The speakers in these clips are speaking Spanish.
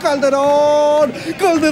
Calderón,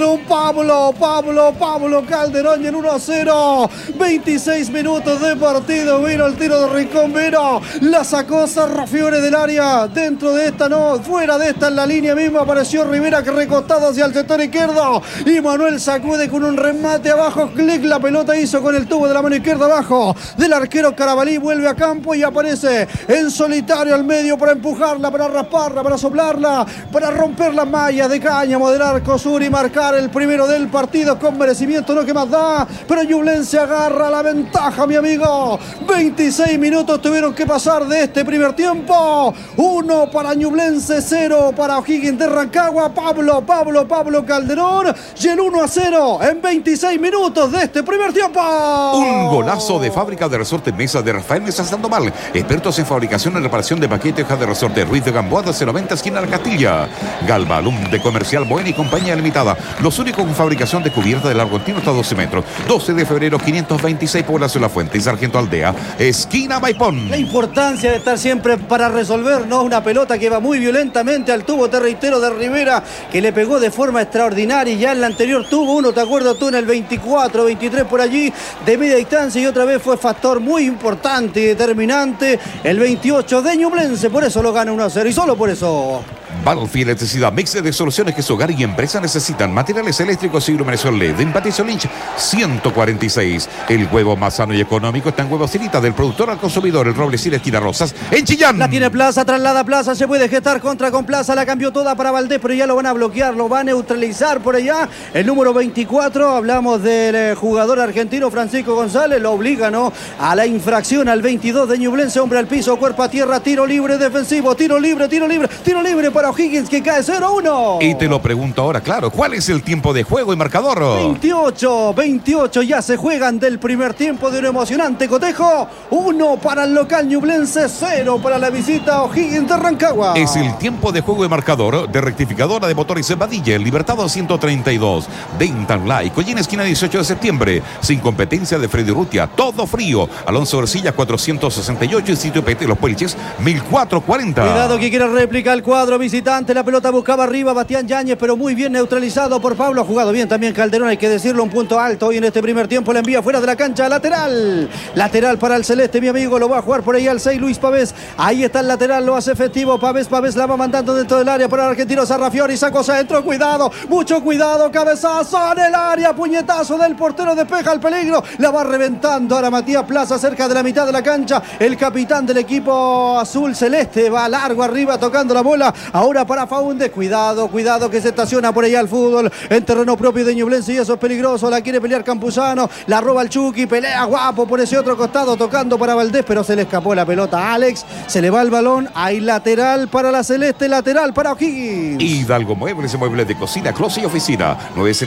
Pablo Calderón, y el 1-0, 26 minutos de partido. Vino el tiro de Rincón, la sacó Sarrafiore del área, dentro de esta no, fuera de esta, en la línea misma apareció Rivera, que recostado hacia el sector izquierdo, y Manuel sacude con un remate abajo, clic, la pelota hizo con el tubo de la mano izquierda abajo del arquero Carabalí, vuelve a campo y aparece en solitario al medio para empujarla, para rasparla, para soplarla, para romper las mallas de Cáñamo del arco sur y marcar el primero del partido con merecimiento, lo que más da, pero Ñublense agarra la ventaja, mi amigo. 26 minutos tuvieron que pasar de este primer tiempo. 1 para Ñublense, 0 para O'Higgins de Rancagua. Pablo Calderón, y el 1-0 en 26 minutos de este primer tiempo. Un golazo de Fábrica de Resorte Mesa de Rafael Mesa Sandoval, expertos en fabricación y reparación de paquetes de resorte. Ruiz de Gamboa de 090 esquina La Castilla. Galva, Alum de Comercial Buena y Compañía Limitada, los únicos con fabricación de cubierta de largo continuo hasta 12 metros. 12 de febrero 526, Población La Fuente y Sargento Aldea, esquina Maipón. La importancia de estar siempre para resolver, ¿no? Una pelota que va muy violentamente al tubo, te reitero, de Rivera, que le pegó de forma extraordinaria. Ya en la anterior tuvo uno, te acuerdas tú, en el 24, 23 por allí, de media distancia, y otra vez fue factor muy importante y determinante el 28 de Ñublense. Por eso lo gana 1-0 y solo por eso. Battlefield Electricidad, mix de soluciones que su hogar y empresa necesitan. Materiales eléctricos y iluminación LED. En Patricio Lynch 146. El huevo más sano y económico está en Huevo Cirita, del productor al consumidor. El Roble Siles Esquina Rosas, en Chillán. La tiene Plaza, traslada Plaza, se puede gestar contra con Plaza, la cambió toda para Valdés, pero ya lo van a bloquear, lo va a neutralizar por allá. El número 24, hablamos del jugador argentino Francisco González, lo obliga, ¿no?, a la infracción al 22 de Ñublense, hombre al piso, cuerpo a tierra, tiro libre defensivo, tiro libre para O'Higgins, que cae 0-1. Y te lo pregunto ahora, claro, ¿cuál es el tiempo de juego y marcador? 28 ya se juegan del primer tiempo de un emocionante cotejo. 1 para el local Ñublense, 0 para la visita O'Higgins de Rancagua. Es el tiempo de juego y marcador de rectificadora de motores Badilla, el Libertador 132, Dental Light, Collín esquina 18 de septiembre, sin competencia de Freddy Rutia, todo frío, Alonso Ercilla 468 y sitio PT Los Puelches 1440. Cuidado que quiere réplica el cuadro visitante, la pelota buscaba arriba Bastián Yáñez, pero muy bien neutralizado por Pablo. Ha jugado bien también Calderón, hay que decirlo, un punto alto hoy en este primer tiempo. La envía fuera de la cancha, lateral para el celeste, mi amigo, lo va a jugar por ahí al 6 Luis Pavés. Ahí está el lateral, lo hace efectivo Pavés la va mandando dentro del área para el argentino Sarrafiore, sacó centro, cuidado, mucho cuidado, cabezazo en el área, puñetazo del portero, despeja el peligro, la va reventando ahora Matías Plaza cerca de la mitad de la cancha. El capitán del equipo azul celeste va largo arriba tocando la bola ahora para Faúndez. Cuidado que se estaciona por allá el fútbol en terreno propio de Ñublense y eso es peligroso. La quiere pelear Campuzano, la roba el Chucky, pelea guapo por ese otro costado tocando para Valdés, pero se le escapó la pelota a Alex, se le va el balón. Hay lateral para la celeste, lateral para O'Higgins. Hidalgo Muebles y Muebles de cocina, closet y oficina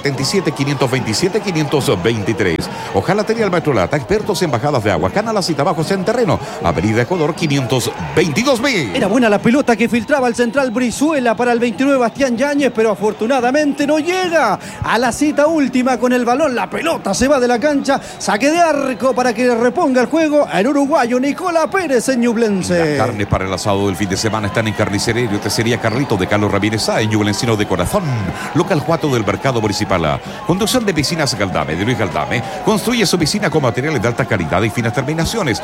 977-527-523. Hojalatería al Metro Lata, expertos en bajadas de agua, canales y trabajos en terreno, Avenida Ecuador 522B. Era buena la pelota que filtraba el central Brizuela para el 29 Bastián Yáñez, pero afortunadamente no llega a la cita última con el balón. La pelota se va de la cancha, saque de arco para que reponga el juego el uruguayo Nicolás Pérez en Ñublense. Las carnes para el asado del fin de semana están en Carnicería y Tesería Carlito de Carlos Ramírez A, en Ñublencino de Corazón, local 4 del Mercado Municipal A. Conducción de Piscinas Galdame, de Luis Galdame. Construye su piscina con materiales de alta calidad y finas terminaciones.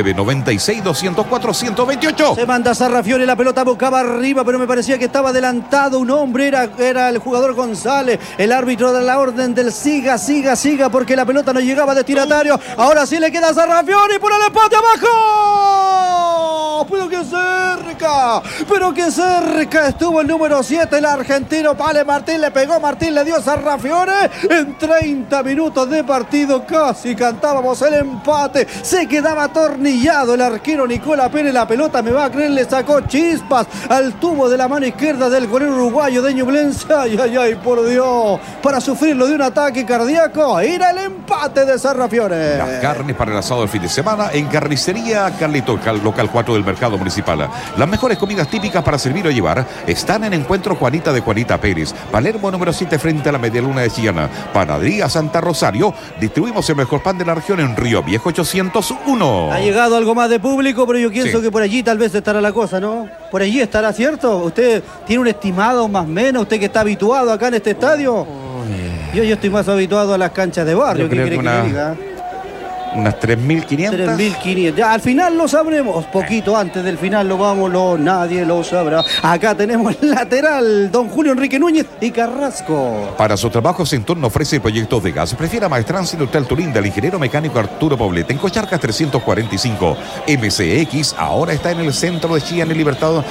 996-204-128. Se manda Sarrafiore, la pelota buscaba arriba, pero me parecía que estaba adelantado un hombre, era el jugador González. El árbitro da la orden del siga, porque la pelota no llegaba destinatario. Ahora sí le queda a Sarrafiore por el empate abajo. Pero que cerca estuvo el número 7, el argentino Pale Martín, le pegó Martín, le dio Sarrafiore. En 30 minutos de partido casi cantábamos el empate, se quedaba atornillado el arquero Nicolás Pérez. La pelota, me va a creer, le sacó chispas al tubo de la mano izquierda del golero uruguayo de Ñublense. Ay, por Dios, para sufrirlo de un ataque cardíaco. Era el empate de Sarrafiore. Las carnes para el asado del fin de semana en Carnicería Carlito, local 4 del Mercado Municipal. Las mejores comidas típicas para servir o llevar están en Encuentro Juanita de Juanita Pérez, Palermo número 7 frente a la Medialuna de Chillán. Panadería Santa Rosario, distribuimos el mejor pan de la región en Río Viejo 801. Ha llegado algo más de público, pero yo pienso que por allí tal vez estará la cosa, ¿no? Por allí estará, ¿cierto? ¿Usted tiene un estimado más o menos? ¿Usted que está habituado acá en este estadio? Yo estoy más habituado a las canchas de barrio. ¿Qué quiere que le diga? Unas 3.500. 3.500. Ya, al final lo sabremos. Poquito antes del final nadie lo sabrá. Acá tenemos el lateral, don Julio Enrique Núñez y Carrasco. Para sus trabajos en turno ofrece proyectos de gas. Prefiera Maestranza Industrial Turín del ingeniero mecánico Arturo Poblete en Cocharcas 345. MCX ahora está en el centro de Chillán y Libertad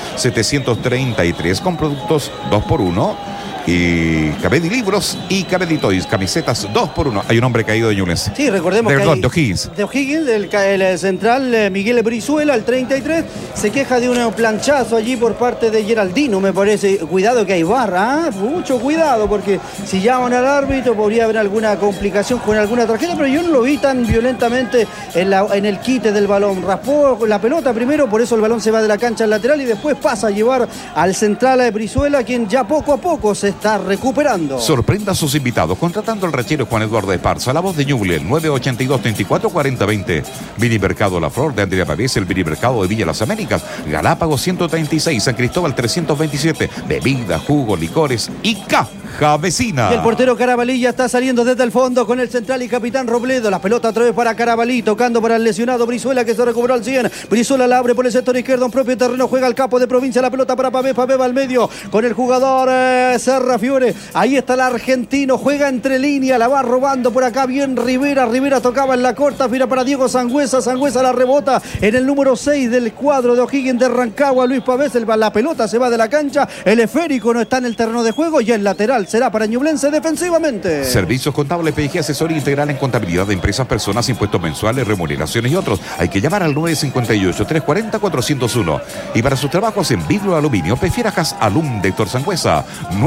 733 con productos 2x1. Y Cabedi Libros y Cabedi Toys, camisetas 2x1. Hay un hombre caído de Ñublense. Sí, recordemos de O'Higgins. De O'Higgins, el central Miguel Brizuela, el 33, se queja de un planchazo allí por parte de Geraldino, me parece. Cuidado que hay barra, mucho cuidado, porque si llaman al árbitro podría haber alguna complicación con alguna tarjeta, pero yo no lo vi tan violentamente en el quite del balón. Raspó la pelota primero, por eso el balón se va de la cancha al lateral y después pasa a llevar al central a Brizuela, quien ya poco a poco se está recuperando. Sorprenda a sus invitados contratando al rachero Juan Eduardo Esparza, la voz de Ñuble, el 982-34-40-20. Vinimercado La Flor de Andrea Pavés, el Vinimercado de Villa Las Américas, Galápagos 136, San Cristóbal 327, bebidas, jugos, licores y caja vecina. Y el portero Carabalí ya está saliendo desde el fondo con el central y capitán Robledo. La pelota otra vez para Carabalí, tocando para el lesionado Brizuela, que se recuperó al 100. Brizuela la abre por el sector izquierdo, en propio terreno, juega el capo de provincia, la pelota para Pavés, Pavés va al medio con el jugador Serra Fiore. Ahí está el argentino, juega entre línea, la va robando por acá bien Rivera. Rivera tocaba en la corta, mira para Diego Sangüesa. Sangüesa la rebota en el número 6 del cuadro de O'Higgins de Rancagua. Luis Pavés, la pelota se va de la cancha. El esférico no está en el terreno de juego y el lateral será para Ñublense defensivamente. Servicios contables, PG, asesoría integral en contabilidad de empresas, personas, impuestos mensuales, remuneraciones y otros. Hay que llamar al 958-340-401. Y para sus trabajos en vidrio aluminio, prefiera Gas Alum de Héctor Sangüesa,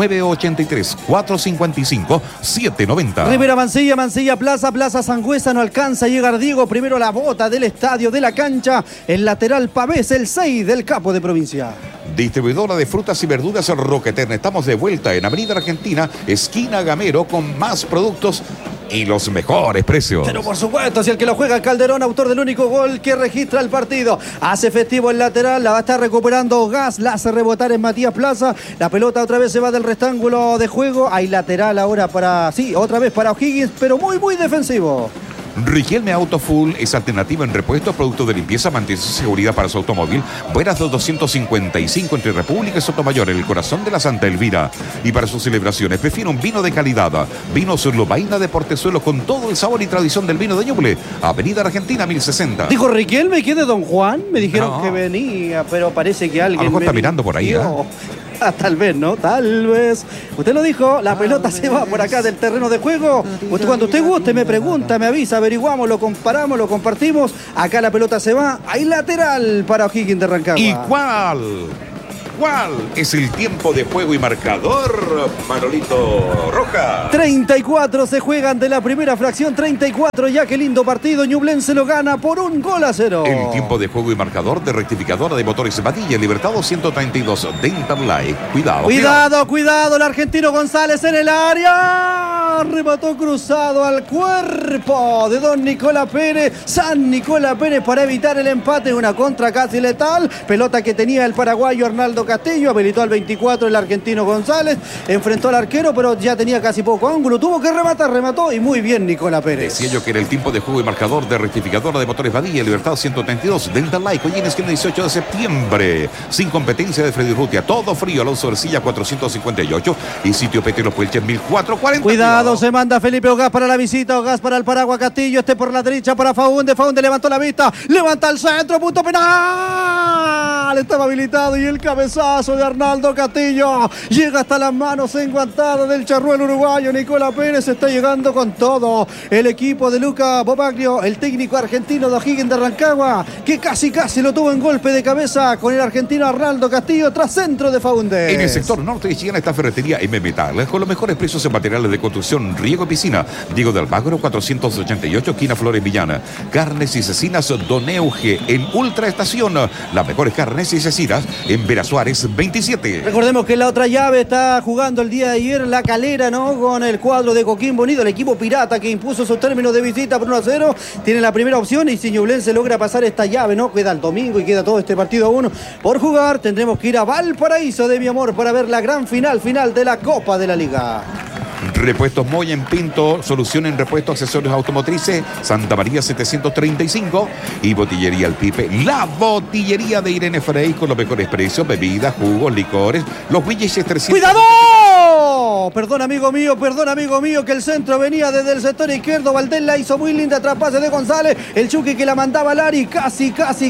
983-455-790. Rivera Mancilla, Plaza Sangüesa, no alcanza a llegar Diego. Primero la bota del estadio, de la cancha. El lateral Pavés, el 6 del capo de provincia. Distribuidora de frutas y verduras Roqueterna. Estamos de vuelta en Avenida Argentina, esquina Gamero, con más productos y los mejores precios. Pero por supuesto, si el que lo juega Calderón, autor del único gol que registra el partido, hace efectivo el lateral, la va a estar recuperando Gas, la hace rebotar en Matías Plaza, la pelota otra vez se va del rectángulo de juego, hay lateral ahora otra vez para O'Higgins, pero muy defensivo. Riquelme Auto Full es alternativa en repuestos, productos de limpieza, mantención y seguridad para su automóvil. Buenas 255 entre República y Sotomayor, en el corazón de la Santa Elvira. Y para sus celebraciones, prefiere un vino de calidad. Vino Surlobaina de Portezuelo, con todo el sabor y tradición del vino de Ñuble. Avenida Argentina 1060. Dijo Riquelme que de Don Juan. Me dijeron que venía, pero parece que alguien. A lo mejor está mirando por ahí, Tal vez, ¿no? Tal vez. Usted lo dijo, la pelota se va por acá del terreno de juego. Cuando usted guste, me pregunta, me avisa, averiguamos, lo comparamos, lo compartimos. Acá la pelota se va. Hay lateral para O'Higgins de Rancagua. ¿Y cuál es el tiempo de juego y marcador, Manolito Roja? 34 se juegan de la primera fracción, 34 ya, qué lindo partido. Ñublense lo gana por 1-0. El tiempo de juego y marcador de rectificadora de motores Badilla, Libertado 132, Dental Light. Cuidado, el argentino González en el área. Remató cruzado al cuerpo de don Nicolás Pérez. San Nicolás Pérez para evitar el empate. Una contra casi letal. Pelota que tenía el paraguayo Arnaldo Castillo, habilitó al 24 el argentino González, enfrentó al arquero, pero ya tenía casi poco ángulo, tuvo que rematar, remató y muy bien Nicolás Pérez. Decía yo que era el tiempo de juego y marcador de rectificadora de motores Badilla, Libertad 132, Dental Light, Collines, que el 18 de septiembre, sin competencia de Freddy Rutia, todo frío, Alonso Ercilla 458 y sitio Petero Puelche 1440. Cuidado, se manda Felipe Ogás para la visita, Ogás para el Paraguay Castillo, por la derecha para Faunde levantó la vista, levanta el centro, punto penal. lateral estaba habilitado y el cabezazo de Arnaldo Castillo llega hasta las manos enguantadas del charruel uruguayo. Nicolás Pérez está llegando con todo. El equipo de Luca Bobaglio, el técnico argentino de O'Higgins de Rancagua, que casi lo tuvo en golpe de cabeza con el argentino Arnaldo Castillo tras centro de Faúndez. En el sector norte de Chillán está Ferretería M Metal, con los mejores precios en materiales de construcción, riego y piscina. Diego de Almagro, 488, esquina Flores Villana. Carnes y cecinas Don Euge en Ultra Estación. Las mejores carnes y cecinas en Vera Suárez 27. Recordemos que la otra llave está jugando el día de ayer La Calera, ¿no? Con el cuadro de Coquimbo Unido, el equipo pirata que impuso sus términos de visita por 1-0. Tiene la primera opción y si Ñublense logra pasar esta llave, ¿no? Queda el domingo y queda todo este partido aún por jugar. Tendremos que ir a Valparaíso de mi amor para ver la gran final de la Copa de la Liga. Repuestos Moya en Pinto, solución en repuestos accesorios automotrices, Santa María 735 y Botillería El Pipe, la botillería de Irene Frey con los mejores precios, bebidas, jugos, licores, los Winchester 300. ¡Cuidado! Perdón amigo mío, que el centro venía desde el sector izquierdo. Valdés la hizo muy linda tras pase de González. El Chucky que la mandaba a Lari, casi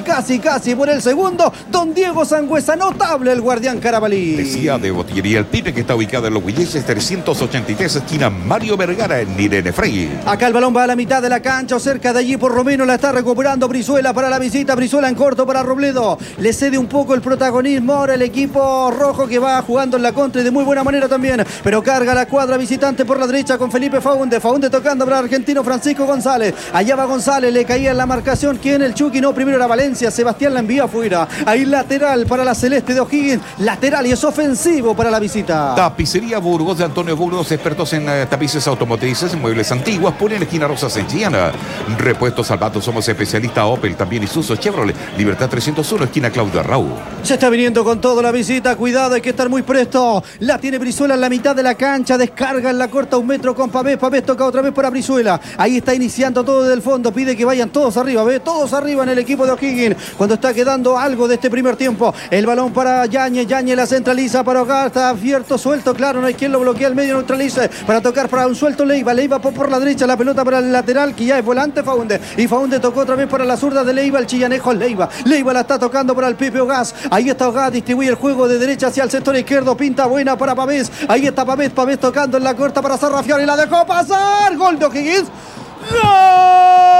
por el segundo. Don Diego Sangüesa, notable el guardián Carabalí. Decía de Botillería El Pipe que está ubicada en los Winchester 383, esquina Mario Vergara en Irene Frey. Acá el balón va a la mitad de la cancha, o cerca de allí por Romero, la está recuperando Brizuela para la visita. Brizuela en corto para Robledo. Le cede un poco el protagonismo ahora el equipo rojo que va jugando en la contra y de muy buena manera también. Pero carga la cuadra visitante por la derecha con Felipe Faúndez. Faúndez tocando para el argentino Francisco González. Allá va González, le caía en la marcación. ¿Quién? El Chucky, no, primero era Valencia. Sebastián la envía afuera. Ahí lateral para la celeste de O'Higgins. Lateral y es ofensivo para la visita. Tapicería Burgos de Antonio Burgos, expertos en tapices automotrices, muebles antiguas, ponen esquina Rosas en Chillana. Repuestos Salvato, somos especialistas Opel, también Isuzu, Chevrolet, Libertad 301, esquina Claudio Raúl. Se está viniendo con todo la visita, cuidado, hay que estar muy presto. La tiene Brizuela en la mitad de la cancha, descarga en la corta 1 metro con Pavés. Pavés toca otra vez para Brizuela. Ahí está iniciando todo desde el fondo, pide que vayan todos arriba, ve, todos arriba en el equipo de O'Higgins. Cuando está quedando algo de este primer tiempo, el balón para Yañez, Yañez la centraliza para Hogar, está abierto, suelto, claro, no hay quien lo bloquea, el medio neutraliza, para tocar para un suelto Leiva por la derecha, la pelota para el lateral, que ya es volante Faúndez, y Faúndez tocó otra vez para la zurda de Leiva, el chillanejo Leiva la está tocando para el Pipe Ogaz, ahí está Ogaz, distribuye el juego de derecha hacia el sector izquierdo, pinta buena para Pavés, ahí está Pavés tocando en la corta para Sarrafiori, y la dejó pasar, gol de O'Higgins. ¡Gol!